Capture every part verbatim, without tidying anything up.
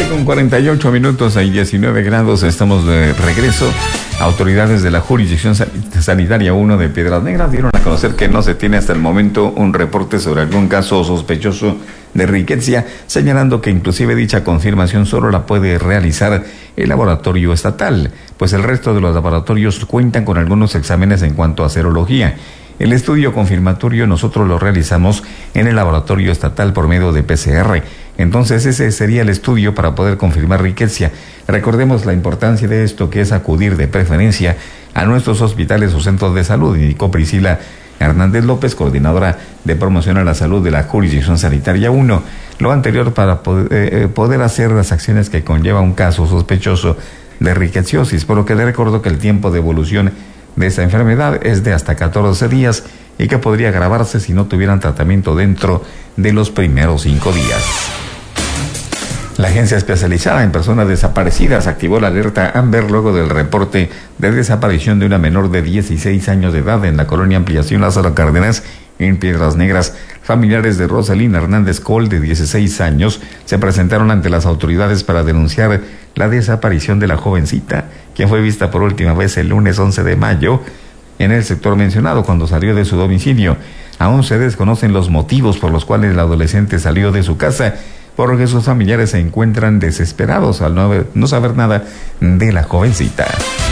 con cuarenta y ocho minutos, hay diecinueve grados, estamos de regreso. Autoridades de la Jurisdicción Sanitaria uno de Piedras Negras dieron a conocer que no se tiene hasta el momento un reporte sobre algún caso sospechoso de riqueza, señalando que inclusive dicha confirmación solo la puede realizar el laboratorio estatal, pues el resto de los laboratorios cuentan con algunos exámenes en cuanto a serología. El estudio confirmatorio nosotros lo realizamos en el laboratorio estatal por medio de P C R. Entonces ese sería el estudio para poder confirmar riqueza. Recordemos la importancia de esto, que es acudir de preferencia a nuestros hospitales o centros de salud, indicó Priscila Hernández López, coordinadora de promoción a la salud de la Jurisdicción Sanitaria uno. Lo anterior para poder, eh, poder hacer las acciones que conlleva un caso sospechoso de riqueciosis, por lo que le recuerdo que el tiempo de evolución de esta enfermedad es de hasta catorce días y que podría agravarse si no tuvieran tratamiento dentro de los primeros cinco días. La agencia especializada en personas desaparecidas activó la alerta Amber luego del reporte de desaparición de una menor de dieciséis años de edad en la colonia Ampliación Lázaro Cárdenas, en Piedras Negras. Familiares de Rosalina Hernández Col, de dieciséis años, se presentaron ante las autoridades para denunciar la desaparición de la jovencita, quien fue vista por última vez el lunes once de mayo en el sector mencionado cuando salió de su domicilio. Aún se desconocen los motivos por los cuales el adolescente salió de su casa, por lo que sus familiares se encuentran desesperados al no, haber, no saber nada de la jovencita.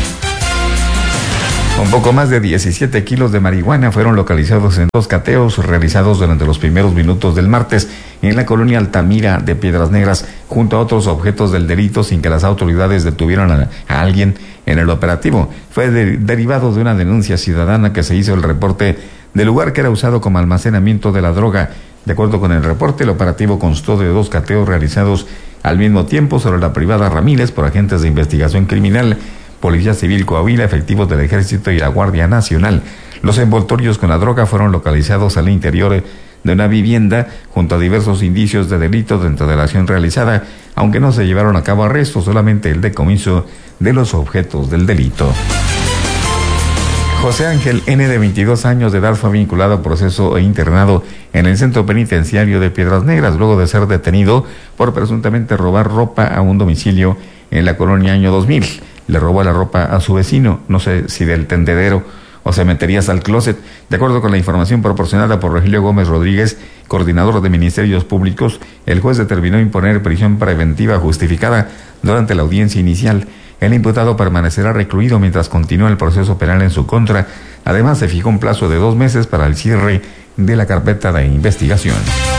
Un poco más de diecisiete kilos de marihuana fueron localizados en dos cateos realizados durante los primeros minutos del martes en la colonia Altamira de Piedras Negras, junto a otros objetos del delito, sin que las autoridades detuvieran a, a alguien en el operativo. Fue de, derivado de una denuncia ciudadana que se hizo el reporte del lugar que era usado como almacenamiento de la droga. De acuerdo con el reporte, el operativo constó de dos cateos realizados al mismo tiempo sobre la privada Ramírez por agentes de investigación criminal, Policía Civil Coahuila, efectivos del Ejército y la Guardia Nacional. Los envoltorios con la droga fueron localizados al interior de una vivienda junto a diversos indicios de delito dentro de la acción realizada, aunque no se llevaron a cabo arrestos, solamente el decomiso de los objetos del delito. José Ángel N., de veintidós años de edad, fue vinculado a proceso e internado en el centro penitenciario de Piedras Negras, luego de ser detenido por presuntamente robar ropa a un domicilio en la colonia Año dos mil. Le robó la ropa a su vecino, no sé si del tendedero o se metería al closet. De acuerdo con la información proporcionada por Rogelio Gómez Rodríguez, coordinador de Ministerios Públicos, el juez determinó imponer prisión preventiva justificada durante la audiencia inicial. El imputado permanecerá recluido mientras continúa el proceso penal en su contra. Además, se fijó un plazo de dos meses para el cierre de la carpeta de investigación.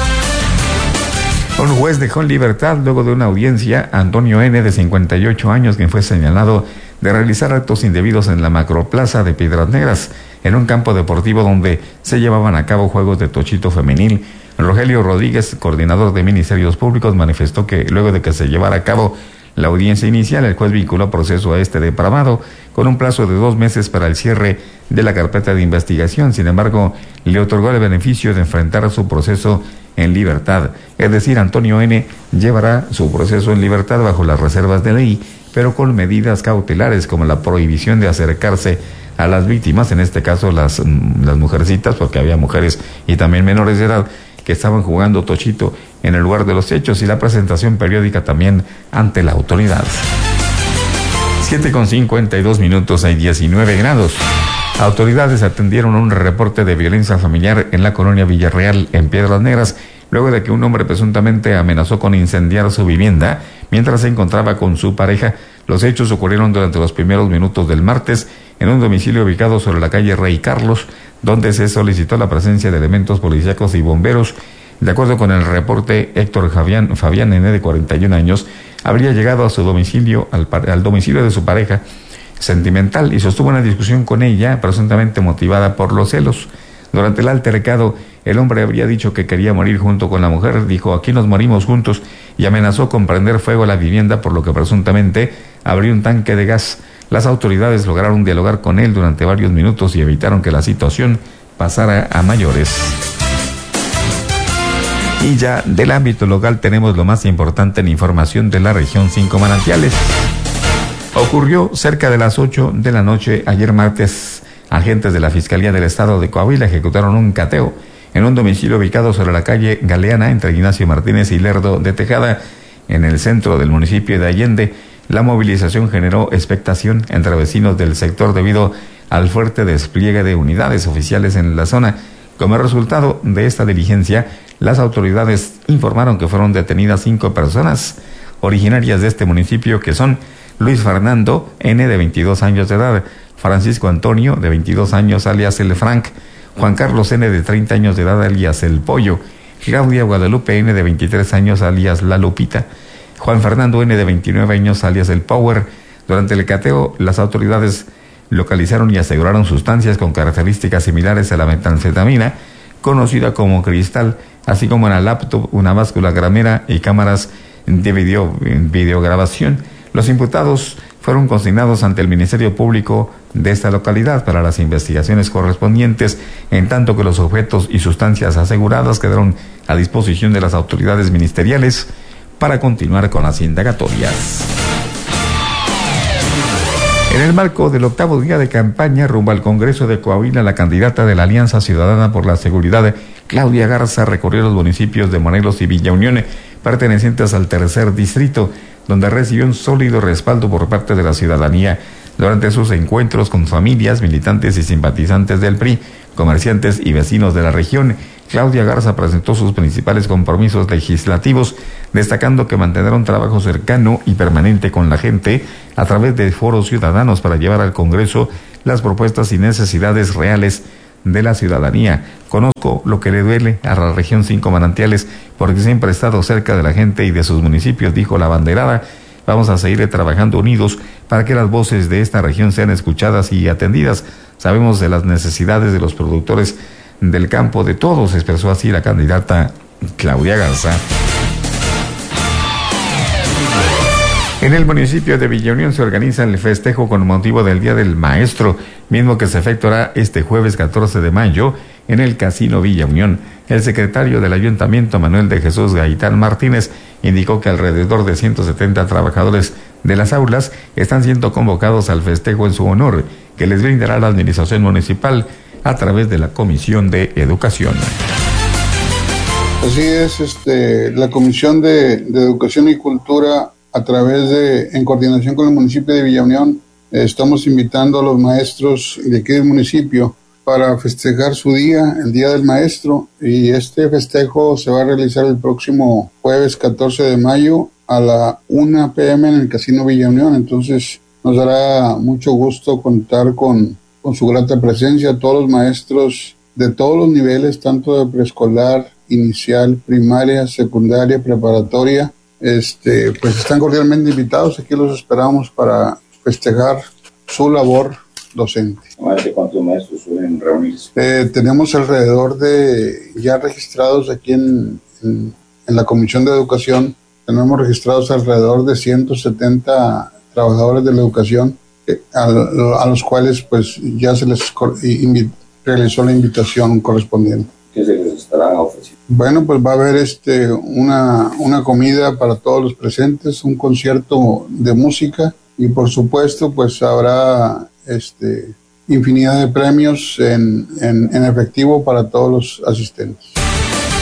Un juez dejó en libertad luego de una audiencia a Antonio N., de cincuenta y ocho años, quien fue señalado de realizar actos indebidos en la macroplaza de Piedras Negras, en un campo deportivo donde se llevaban a cabo juegos de tochito femenil. Rogelio Rodríguez, coordinador de Ministerios Públicos, manifestó que luego de que se llevara a cabo la audiencia inicial, el juez vinculó proceso a este depravado con un plazo de dos meses para el cierre de la carpeta de investigación. Sin embargo, le otorgó el beneficio de enfrentar su proceso en libertad. Es decir, Antonio N. llevará su proceso en libertad bajo las reservas de ley, pero con medidas cautelares como la prohibición de acercarse a las víctimas, en este caso las, las mujercitas, porque había mujeres y también menores de edad que estaban jugando tochito en el lugar de los hechos, y la presentación periódica también ante la autoridad. siete con cincuenta y dos minutos, hay diecinueve grados. Autoridades atendieron un reporte de violencia familiar en la colonia Villarreal, en Piedras Negras, luego de que un hombre presuntamente amenazó con incendiar su vivienda mientras se encontraba con su pareja. Los hechos ocurrieron durante los primeros minutos del martes en un domicilio ubicado sobre la calle Rey Carlos, donde se solicitó la presencia de elementos policíacos y bomberos. De acuerdo con el reporte, Héctor Fabián, Fabián N., de cuarenta y un años, habría llegado a su domicilio, al, al domicilio de su pareja sentimental, y sostuvo una discusión con ella, presuntamente motivada por los celos. Durante el altercado, el hombre habría dicho que quería morir junto con la mujer, dijo: aquí nos morimos juntos, y amenazó con prender fuego a la vivienda, por lo que presuntamente abrió un tanque de gas. Las autoridades lograron dialogar con él durante varios minutos y evitaron que la situación pasara a mayores. Y ya del ámbito local tenemos lo más importante en información de la región Cinco Manantiales. Ocurrió cerca de las ocho de la noche ayer martes. Agentes de la Fiscalía del Estado de Coahuila ejecutaron un cateo en un domicilio ubicado sobre la calle Galeana entre Ignacio Martínez y Lerdo de Tejada, en el centro del municipio de Allende. La movilización generó expectación entre vecinos del sector debido al fuerte despliegue de unidades oficiales en la zona. Como resultado de esta diligencia, las autoridades informaron que fueron detenidas cinco personas originarias de este municipio, que son Luis Fernando N., de veintidós años de edad, Francisco Antonio, de veintidós años, alias El Frank, Juan Carlos N., de treinta años de edad, alias El Pollo, Claudia Guadalupe N., de veintitrés años, alias La Lupita, Juan Fernando N., de veintinueve años, alias El Power. Durante el cateo, las autoridades localizaron y aseguraron sustancias con características similares a la metanfetamina, conocida como cristal, así como una laptop, una báscula gramera y cámaras de video, videograbación. Los imputados fueron consignados ante el Ministerio Público de esta localidad para las investigaciones correspondientes, en tanto que los objetos y sustancias aseguradas quedaron a disposición de las autoridades ministeriales para continuar con las indagatorias. En el marco del octavo día de campaña rumbo al Congreso de Coahuila, la candidata de la Alianza Ciudadana por la Seguridad, Claudia Garza, recorrió los municipios de Morelos y Villa Unión, pertenecientes al tercer distrito, donde recibió un sólido respaldo por parte de la ciudadanía. Durante sus encuentros con familias, militantes y simpatizantes del P R I, comerciantes y vecinos de la región, Claudia Garza presentó sus principales compromisos legislativos, destacando que mantendrá un trabajo cercano y permanente con la gente a través de foros ciudadanos para llevar al Congreso las propuestas y necesidades reales de la ciudadanía. Conozco lo que le duele a la región Cinco Manantiales porque siempre he estado cerca de la gente y de sus municipios, dijo la abanderada. Vamos a seguir trabajando unidos para que las voces de esta región sean escuchadas y atendidas. Sabemos de las necesidades de los productores del campo, de todos, expresó así la candidata Claudia Garza. En el municipio de Villa Unión se organiza el festejo con motivo del Día del Maestro, mismo que se efectuará este jueves catorce de mayo en el Casino Villa Unión. El secretario del Ayuntamiento, Manuel de Jesús Gaitán Martínez, indicó que alrededor de ciento setenta trabajadores de las aulas están siendo convocados al festejo en su honor, que les brindará la administración municipal a través de la Comisión de Educación. Así es, este, la Comisión de, de Educación y Cultura, a través de, en coordinación con el municipio de Villa Unión, eh, estamos invitando a los maestros de aquí del municipio para festejar su día, el Día del Maestro, y este festejo se va a realizar el próximo jueves catorce de mayo a la una pe eme en el Casino Villa Unión. Entonces nos dará mucho gusto contar con, con su grata presencia. Todos los maestros de todos los niveles, tanto de preescolar, inicial, primaria, secundaria, preparatoria, este, pues están cordialmente invitados. Aquí los esperamos para festejar su labor docente. ¿Cuántos maestros suelen reunirse? Eh, tenemos alrededor de, ya registrados aquí en, en, en la Comisión de Educación, tenemos registrados alrededor de ciento setenta trabajadores de la educación, eh, a, a los cuales pues ya se les invi- realizó la invitación correspondiente. ¿Qué se les estará ofreciendo? Bueno, pues va a haber este una, una comida para todos los presentes, un concierto de música y por supuesto pues habrá este infinidad de premios en, en, en efectivo para todos los asistentes.